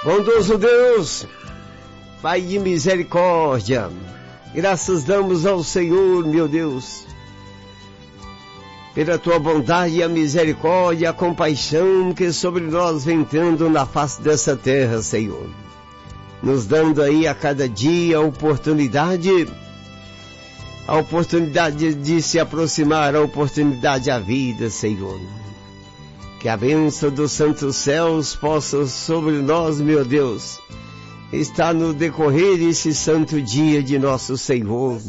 Bondoso Deus, Pai de misericórdia, graças damos ao Senhor, meu Deus, pela tua bondade, a misericórdia, a compaixão que sobre nós vem tendo na face dessa terra, Senhor. Nos dando aí a cada dia a oportunidade de se aproximar, a oportunidade à vida, Senhor. Que a bênção dos santos céus possa sobre nós, meu Deus, estar no decorrer desse santo dia de nosso Senhor.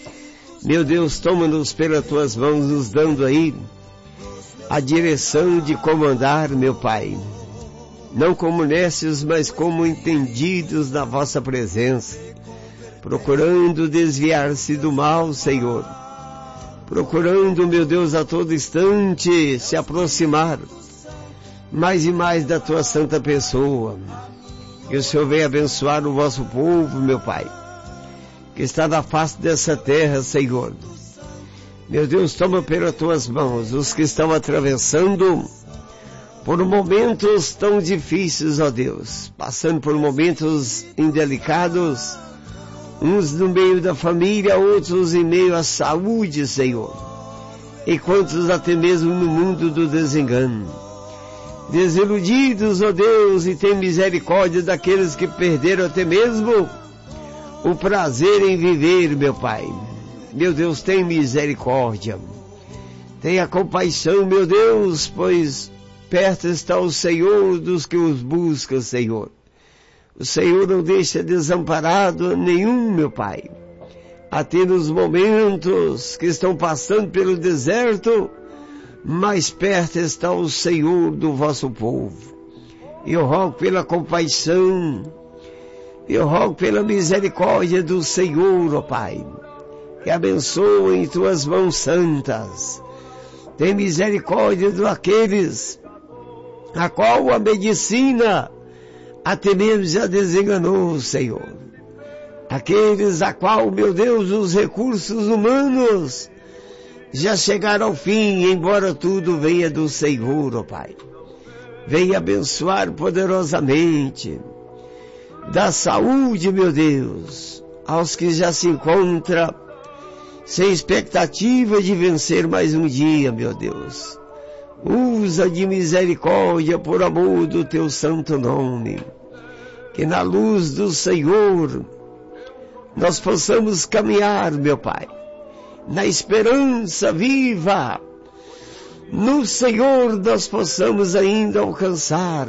Meu Deus, toma-nos pelas tuas mãos, nos dando aí a direção de comandar, meu Pai. Não como necios, mas como entendidos na vossa presença, procurando desviar-se do mal, Senhor. Procurando, meu Deus, a todo instante se aproximar mais e mais da tua santa pessoa. Que o Senhor venha abençoar o vosso povo, meu Pai, que está na face dessa terra, Senhor. Meu Deus, toma pelas tuas mãos os que estão atravessando por momentos tão difíceis, ó Deus, passando por momentos indelicados, uns no meio da família, outros em meio à saúde, Senhor, e quantos até mesmo no mundo do desengano. Desiludidos, ó Deus, e tem misericórdia daqueles que perderam até mesmo o prazer em viver, meu Pai. Meu Deus, tem misericórdia. Tenha compaixão, meu Deus, pois perto está o Senhor dos que os buscam, Senhor. O Senhor não deixa desamparado nenhum, meu Pai. Até nos momentos que estão passando pelo deserto, mais perto está o Senhor do vosso povo. Eu rogo pela compaixão, eu rogo pela misericórdia do Senhor, ó Pai, que abençoe em tuas mãos santas. Tem misericórdia daqueles a qual a medicina até mesmo já desenganou, Senhor. Aqueles a qual, meu Deus, os recursos humanos já chegaram ao fim, embora tudo venha do Senhor, ó Pai. Venha abençoar poderosamente. Dá saúde, meu Deus, aos que já se encontram sem expectativa de vencer mais um dia, meu Deus. Usa de misericórdia por amor do teu santo nome. Que na luz do Senhor nós possamos caminhar, meu Pai, na esperança viva. No Senhor nós possamos ainda alcançar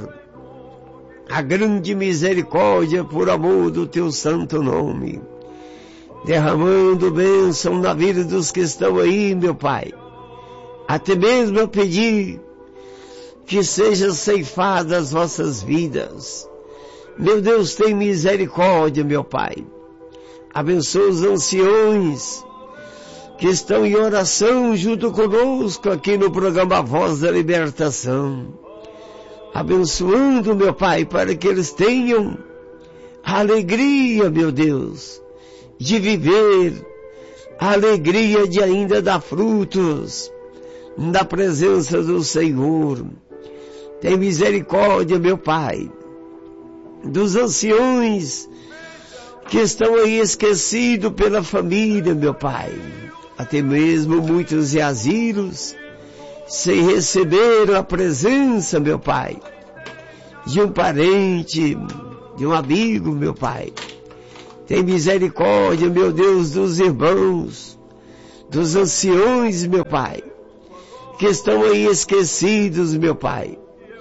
a grande misericórdia por amor do teu santo nome. Derramando bênção na vida dos que estão aí, meu Pai. Até mesmo eu pedi que sejam ceifadas as vossas vidas. Meu Deus, tem misericórdia, meu Pai. Abençoa os anciões que estão em oração junto conosco aqui no programa Voz da Libertação. Abençoando, meu Pai, para que eles tenham a alegria, meu Deus, de viver, a alegria de ainda dar frutos na presença do Senhor. Tem misericórdia, meu Pai, dos anciões que estão aí esquecidos pela família, meu Pai. Até mesmo muitos asilos sem receber a presença, meu Pai, de um parente, de um amigo, meu Pai. Tem misericórdia, meu Deus, dos irmãos, dos anciões, meu Pai, que estão aí esquecidos, meu Pai.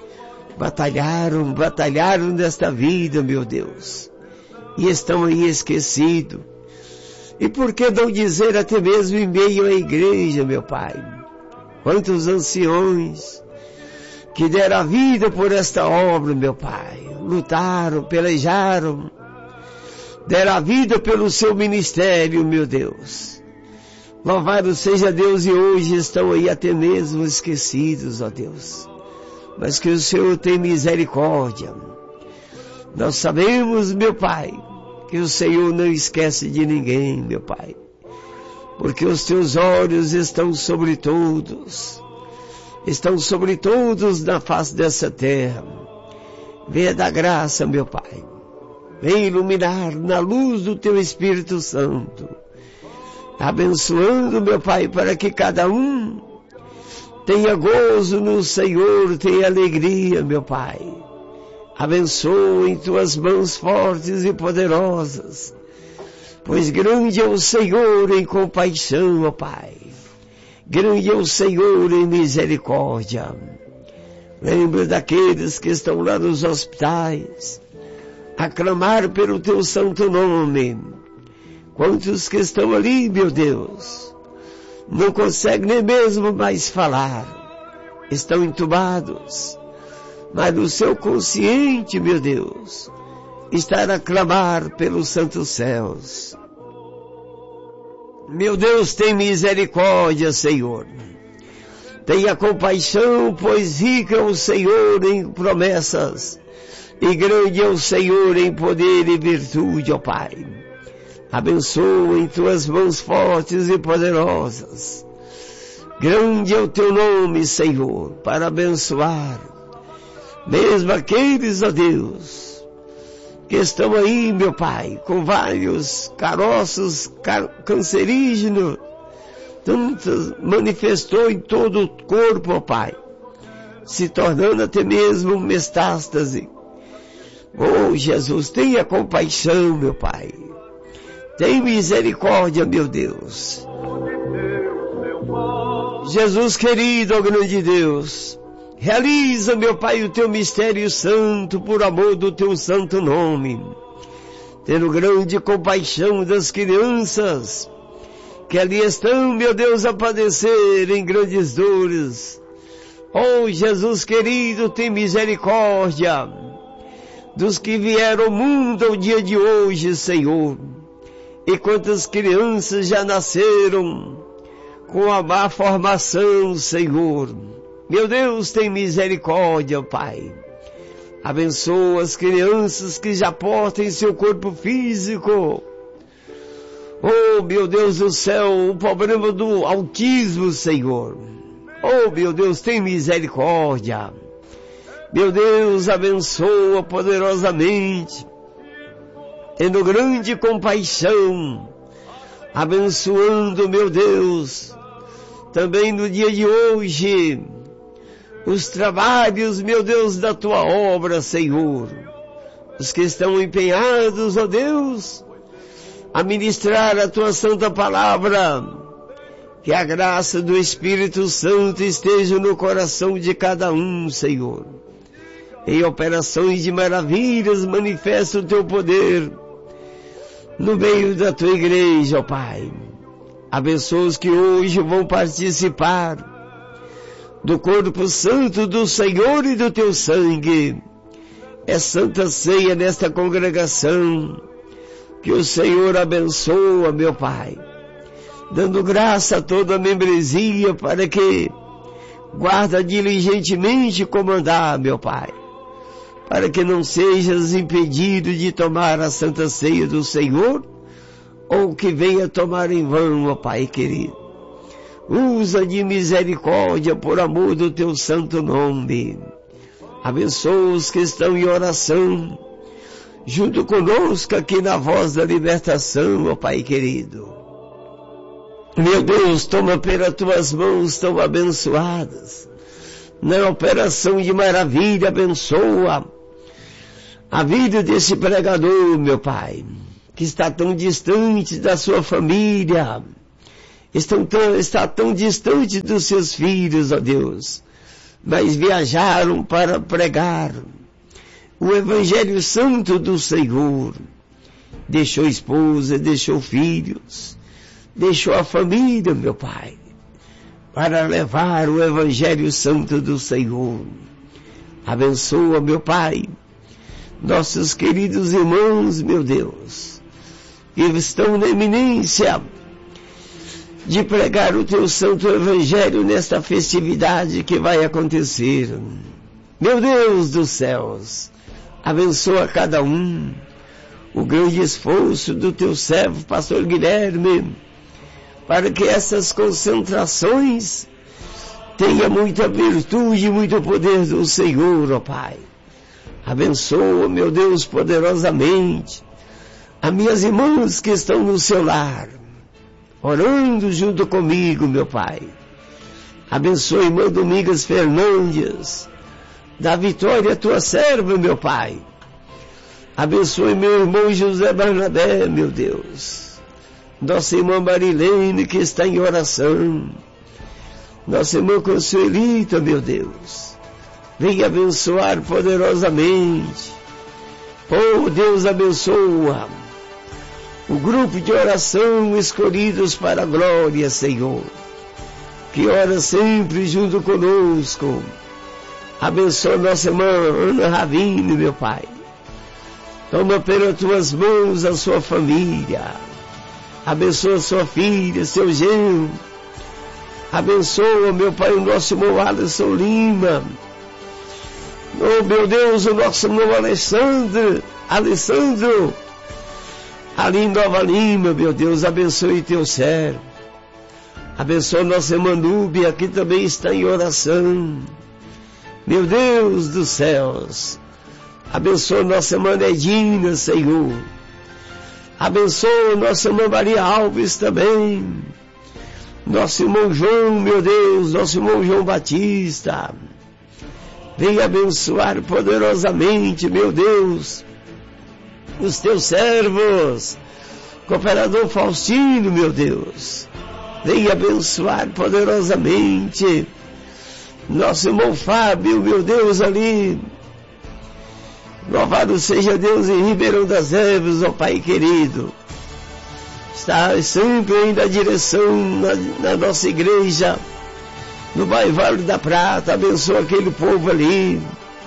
Batalharam nesta vida, meu Deus, e estão aí esquecidos. E por que não dizer até mesmo em meio à igreja, meu Pai? Quantos anciões que deram a vida por esta obra, meu Pai, lutaram, pelejaram, deram a vida pelo seu ministério, meu Deus. Louvado seja Deus, e hoje estão aí até mesmo esquecidos, ó Deus. Mas que o Senhor tem misericórdia. Nós sabemos, meu Pai, que o Senhor não esquece de ninguém, meu Pai. Porque os teus olhos estão sobre todos na face dessa terra. venha dar graça, meu Pai. Venha iluminar na luz do Teu Espírito Santo. Abençoando, meu Pai, para que cada um tenha gozo no Senhor, tenha alegria, meu Pai. Abençoa em Tuas mãos fortes e poderosas, pois grande é o Senhor em compaixão, ó Pai. Grande é o Senhor em misericórdia. Lembra daqueles que estão lá nos hospitais, a clamar pelo Teu santo nome. Quantos que estão ali, meu Deus, não conseguem nem mesmo mais falar, estão entubados, mas no seu consciente, meu Deus, está a clamar pelos santos céus. Meu Deus, tem misericórdia, Senhor. Tenha compaixão, pois rico é o Senhor em promessas, e grande é o Senhor em poder e virtude, ó Pai. Abençoa em Tuas mãos fortes e poderosas. Grande é o Teu nome, Senhor, para abençoar, mesmo aqueles, ó Deus, que estão aí, meu Pai, com vários caroços cancerígenos, tantos manifestou em todo o corpo, ó Pai, se tornando até mesmo metástase. Oh, Jesus, tenha compaixão, meu Pai. Tem misericórdia, meu Deus. Jesus querido, ó grande Deus, realiza, meu Pai, o Teu mistério santo por amor do Teu santo nome. Tendo grande compaixão das crianças que ali estão, meu Deus, a padecer em grandes dores. Oh, Jesus querido, tem misericórdia dos que vieram ao mundo ao dia de hoje, Senhor. E quantas crianças já nasceram com a má formação, Senhor. Meu Deus, tem misericórdia, Pai. Abençoa as crianças que já portam em seu corpo físico. Oh, meu Deus do céu, o problema do autismo, Senhor. Oh, meu Deus, tem misericórdia. Meu Deus, abençoa poderosamente, tendo grande compaixão, abençoando, meu Deus, também no dia de hoje, os trabalhos, meu Deus, da Tua obra, Senhor. Os que estão empenhados, ó Deus, a ministrar a Tua santa palavra, que a graça do Espírito Santo esteja no coração de cada um, Senhor. Em operações de maravilhas, manifesta o Teu poder no meio da Tua igreja, ó Pai. Abençoa os que hoje vão participar do corpo santo do Senhor e do Teu sangue. É santa ceia nesta congregação, que o Senhor abençoa, meu Pai, dando graça a toda a membresia para que guarda diligentemente comandar, meu Pai, para que não sejas impedido de tomar a santa ceia do Senhor, ou que venha tomar em vão, ó Pai querido. Usa de misericórdia por amor do Teu santo nome. Abençoa os que estão em oração, junto conosco aqui na Voz da Libertação, ó Pai querido. Meu Deus, toma pelas Tuas mãos tão abençoadas, na operação de maravilha, abençoa a vida desse pregador, meu Pai, que está tão distante da sua família, está tão distante dos seus filhos, ó Deus, mas viajaram para pregar o Evangelho Santo do Senhor. Deixou esposa, deixou filhos, deixou a família, meu Pai, para levar o Evangelho Santo do Senhor. Abençoa, meu Pai, nossos queridos irmãos, meu Deus, que estão na eminência de pregar o Teu santo Evangelho nesta festividade que vai acontecer. Meu Deus dos céus, abençoa cada um, o grande esforço do Teu servo, pastor Guilherme, para que essas concentrações tenham muita virtude e muito poder do Senhor, ó Pai. Abençoa, meu Deus, poderosamente as minhas irmãs que estão no seu lar, orando junto comigo, meu Pai. Abençoa a irmã Domingas Fernandes, dá vitória à tua serva, meu Pai. Abençoe meu irmão José Barnabé, meu Deus. Nossa irmã Marilene, que está em oração. Nossa irmã Consuelita, meu Deus. Venha abençoar poderosamente. Oh, Deus, abençoa o grupo de oração escolhidos para a glória, Senhor, que ora sempre junto conosco. Abençoa nossa irmã Ana Ravine, meu Pai. Toma pelas tuas mãos a sua família. Abençoa sua filha, seu genro. Abençoa, meu Pai, o nosso irmão Alisson Lima. Oh, meu Deus, o nosso irmão Alessandro, ali em Nova Lima, meu Deus, abençoe teu servo. Abençoa nossa irmã Núbia, que também está em oração. Meu Deus dos céus, abençoa nossa irmã Nedina, Senhor. Abençoa nossa irmã Maria Alves também. Nosso irmão João, meu Deus, nosso irmão João Batista. Venha abençoar poderosamente, meu Deus, os teus servos. Cooperador Faustino, meu Deus. Venha abençoar poderosamente nosso irmão Fábio, meu Deus, ali. Louvado seja Deus em Ribeirão das Neves, ó Pai querido. Está sempre aí na direção na nossa igreja, no bairro Vale da Prata. Abençoa aquele povo ali.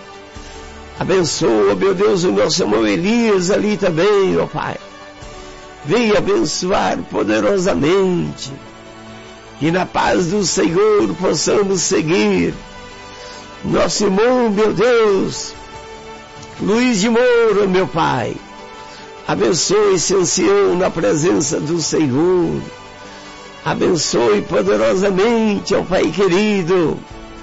Abençoa, meu Deus, o nosso irmão Elias ali também, ó Pai. Venha abençoar poderosamente. Que na paz do Senhor possamos seguir. Nosso irmão, meu Deus, Luiz de Moura, meu Pai. Abençoe esse ancião na presença do Senhor. Abençoe poderosamente, ó Pai querido.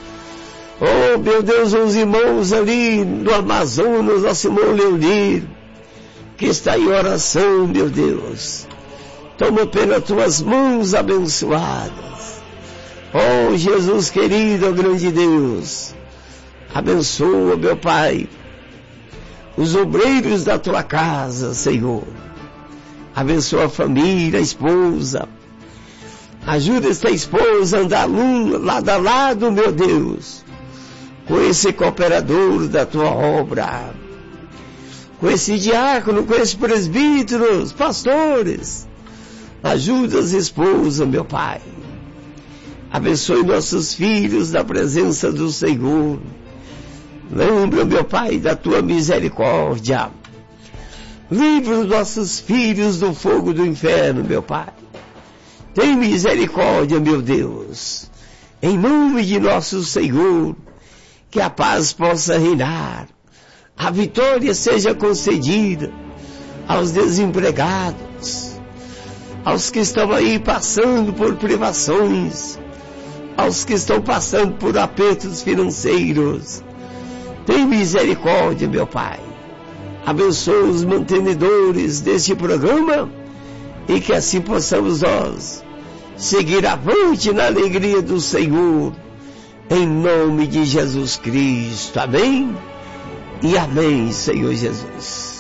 Oh, meu Deus, os irmãos ali no Amazonas, nosso irmão Leonir, que está em oração, meu Deus. Toma pelas tuas mãos abençoadas. Oh, Jesus querido, oh, grande Deus. Abençoa, meu Pai, os obreiros da tua casa, Senhor. Abençoa a família, a esposa. Ajuda esta esposa a andar lado a lado, meu Deus, com esse cooperador da tua obra, com esse diácono, com esses presbíteros, pastores. Ajuda as esposas, meu Pai. Abençoe nossos filhos na presença do Senhor. Lembra, meu Pai, da tua misericórdia. Livra os nossos filhos do fogo do inferno, meu Pai. Tem misericórdia, meu Deus. Em nome de nosso Senhor, que a paz possa reinar. A vitória seja concedida aos desempregados, aos que estão aí passando por privações, aos que estão passando por apertos financeiros. Tem misericórdia, meu Pai. Abençoa os mantenedores deste programa e que assim possamos nós seguir avante na alegria do Senhor, em nome de Jesus Cristo. Amém e amém, Senhor Jesus.